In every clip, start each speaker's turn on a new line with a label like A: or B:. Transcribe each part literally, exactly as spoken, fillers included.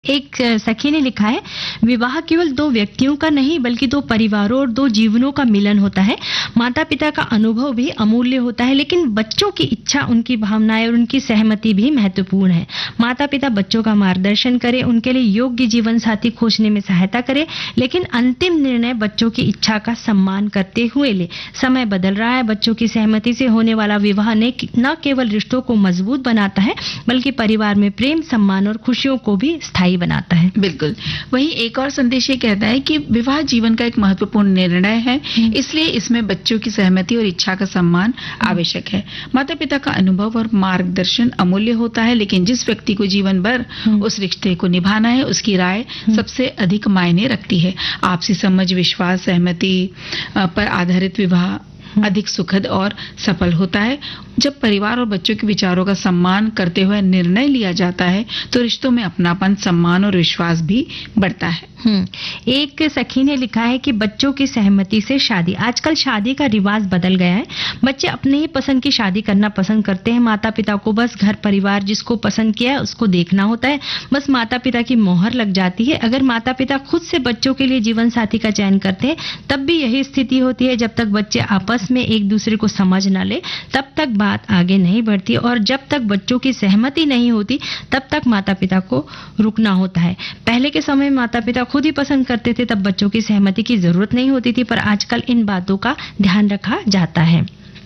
A: एक सखी ने लिखा है, विवाह केवल दो व्यक्तियों का नहीं बल्कि दो परिवारों और दो जीवनों का मिलन होता है। माता पिता का अनुभव भी अमूल्य होता है, लेकिन बच्चों की इच्छा, उनकी भावनाएं और उनकी सहमति भी महत्वपूर्ण है। माता पिता बच्चों का मार्गदर्शन करें, उनके लिए योग्य जीवन साथी खोजने में सहायता करें, लेकिन अंतिम निर्णय बच्चों की इच्छा का सम्मान करते हुए ले। समय बदल रहा है, बच्चों की सहमति से होने वाला विवाह ने न केवल रिश्तों को मजबूत बनाता है बल्कि परिवार में प्रेम, सम्मान और खुशियों को भी स्थायी बनाता है।
B: बिल्कुल। वहीं एक और संदेश ये कहता है कि विवाह जीवन का एक महत्वपूर्ण निर्णय है, इसलिए इसमें बच्चों की सहमति और इच्छा का सम्मान आवश्यक है। माता पिता का अनुभव और मार्गदर्शन अमूल्य होता है, लेकिन जिस व्यक्ति को जीवन भर उस रिश्ते को निभाना है, उसकी राय सबसे अधिक मायने रखती है। आपसी समझ, विश्वास, सहमति पर आधारित विवाह अधिक सुखद और सफल होता है। जब परिवार और बच्चों के विचारों का सम्मान करते हुए निर्णय लिया जाता है तो रिश्तों में अपनापन, सम्मान और विश्वास भी बढ़ता है।
A: हम्म एक सखी ने लिखा है कि बच्चों की सहमति से शादी। आजकल शादी का रिवाज बदल गया है। बच्चे अपने ही पसंद की शादी करना पसंद करते हैं। माता पिता को बस घर परिवार जिसको पसंद किया है उसको देखना होता है। बस माता पिता की मोहर लग जाती है। अगर माता पिता खुद से बच्चों के लिए जीवन साथी का चयन करते हैं तब भी यही स्थिति होती है। जब तक बच्चे आपस में एक दूसरे को समझ ना ले तब तक बात आगे नहीं बढ़ती, और जब तक बच्चों की सहमति नहीं होती तब तक माता पिता को रुकना होता है। पहले के समय में माता पिता खुद ही पसंद करते थे, तब बच्चों की सहमति की जरूरत नहीं होती थी, पर आजकल इन बातों का ध्यान रखा जाता है।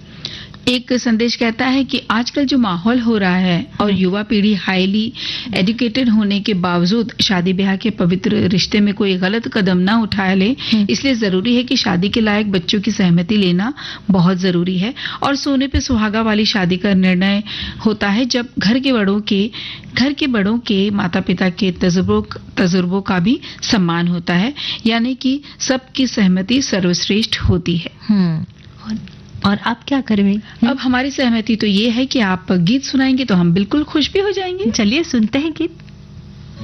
B: एक संदेश कहता है कि आजकल जो माहौल हो रहा है और युवा पीढ़ी हाईली एजुकेटेड होने के बावजूद शादी ब्याह के पवित्र रिश्ते में कोई गलत कदम ना उठा ले, इसलिए जरूरी है कि शादी के लायक बच्चों की सहमति लेना बहुत जरूरी है। और सोने पे सुहागा वाली शादी का निर्णय होता है जब घर के बड़ों के घर के बड़ों के माता पिता के तजुर्बों तजुर्बों का भी सम्मान होता है, यानी कि सबकी सहमति सर्वश्रेष्ठ होती है।
A: और आप क्या करेंगे?
B: अब हमारी सहमति तो ये है कि आप गीत सुनाएंगे तो हम बिल्कुल खुश भी हो जाएंगे।
A: चलिए सुनते हैं गीत।